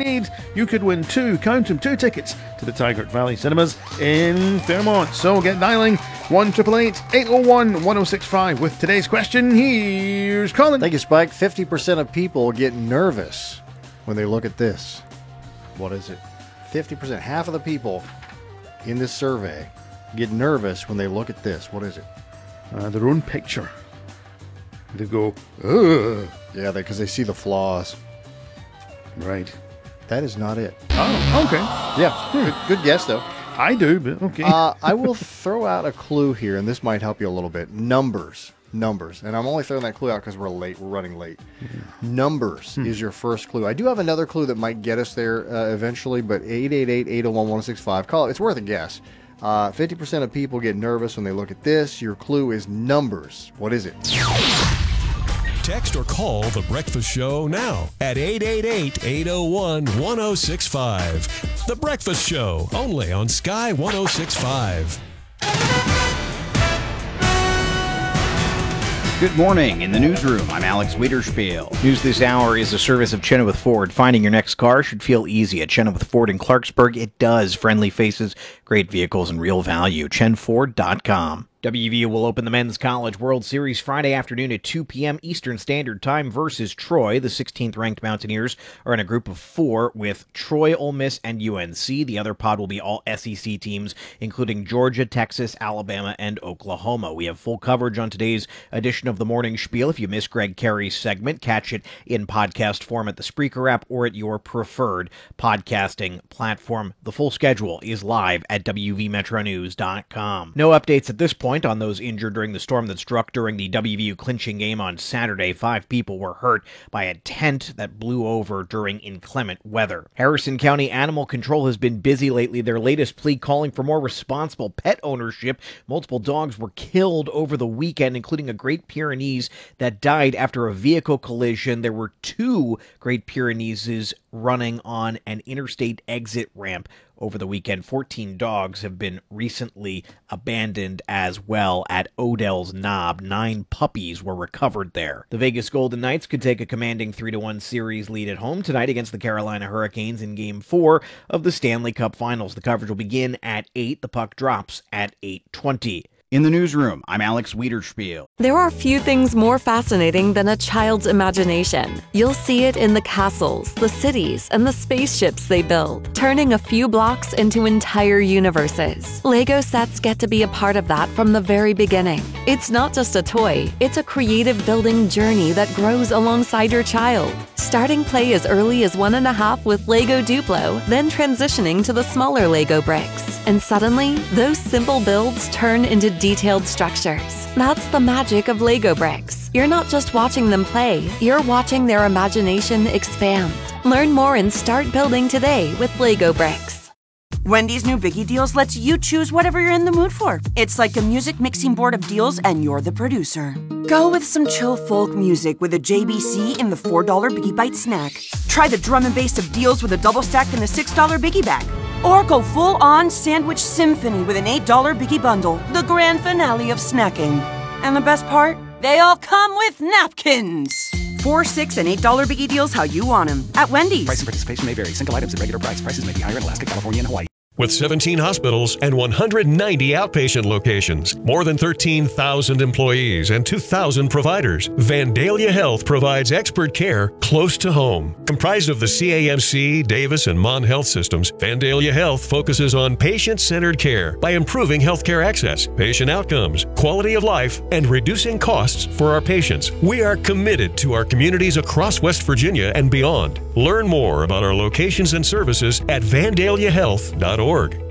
need, you could win two tickets to the Tigert Valley Cinemas in Fairmont. So get dialing 1-888-801-1065 with today's question. Here's Colin. Thank you, Spike. 50% of people get nervous when they look at this. What is it? 50%. Half of the people in this survey get nervous when they look at this. What is it? Their own picture. They go, ugh. Yeah, because they see the flaws. Right. That is not it. Oh, okay. Yeah, good guess, though. I do, but okay. I will throw out a clue here, and this might help you a little bit. Numbers. And I'm only throwing that clue out because we're late. We're running late. Numbers is your first clue. I do have another clue that might get us there eventually, but 888-801-1065. Call it. It's worth a guess. 50% of people get nervous when they look at this. Your clue is numbers. What is it? Text or call The Breakfast Show now at 888-801-1065. The Breakfast Show, only on Sky 1065. Good morning. In the newsroom, I'm Alex Wiederspiel. News this hour is a service of Chenoweth Ford. Finding your next car should feel easy. At Chenoweth Ford in Clarksburg, it does. Friendly faces, great vehicles, and real value. ChenFord.com. WVU will open the Men's College World Series Friday afternoon at 2 p.m. Eastern Standard Time versus Troy. The 16th-ranked Mountaineers are in a group of 4 with Troy, Ole Miss, and UNC. The other pod will be all SEC teams, including Georgia, Texas, Alabama, and Oklahoma. We have full coverage on today's edition of the Morning Spiel. If you missed Greg Carey's segment, catch it in podcast form at the Spreaker app or at your preferred podcasting platform. The full schedule is live at WVMetroNews.com. No updates at this point on those injured during the storm that struck during the WVU clinching game on Saturday. 5 people were hurt by a tent that blew over during inclement weather. Harrison County Animal Control has been busy lately. Their latest plea calling for more responsible pet ownership. Multiple dogs were killed over the weekend, including a Great Pyrenees that died after a vehicle collision. There were 2 Great Pyreneeses running on an interstate exit ramp over the weekend. 14 dogs have been recently abandoned as well at Odell's Knob. 9 puppies were recovered there. The Vegas Golden Knights could take a commanding 3-1 series lead at home tonight against the Carolina Hurricanes in Game 4 of the Stanley Cup Finals. The coverage will begin at 8. The puck drops at 8:20. In the newsroom, I'm Alex Wiederspiel. There are few things more fascinating than a child's imagination. You'll see it in the castles, the cities, and the spaceships they build, turning a few blocks into entire universes. Lego sets get to be a part of that from the very beginning. It's not just a toy, it's a creative building journey that grows alongside your child. Starting play as early as 1.5 with Lego Duplo, then transitioning to the smaller Lego bricks. And suddenly, those simple builds turn into detailed structures. That's the magic of Lego bricks. You're not just watching them play, you're watching their imagination expand. Learn more and start building today with Lego bricks. Wendy's new Biggie Deals lets you choose whatever you're in the mood for. It's like a music mixing board of deals and you're the producer. Go with some chill folk music with a JBC in the $4 Biggie Bite snack. Try the drum and bass of deals with a double stack in the $6 Biggie Bag. Or go full-on sandwich symphony with an $8 Biggie Bundle, the grand finale of snacking. And the best part? They all come with napkins. $4, $6, and $8 Biggie Deals how you want them at Wendy's. Price and participation may vary. Single items at regular price. Prices may be higher in Alaska, California, and Hawaii. With 17 hospitals and 190 outpatient locations, more than 13,000 employees, and 2,000 providers, Vandalia Health provides expert care close to home. Comprised of the CAMC, Davis, and Mon Health systems, Vandalia Health focuses on patient-centered care by improving healthcare access, patient outcomes, quality of life, and reducing costs for our patients. We are committed to our communities across West Virginia and beyond. Learn more about our locations and services at vandaliahealth.org.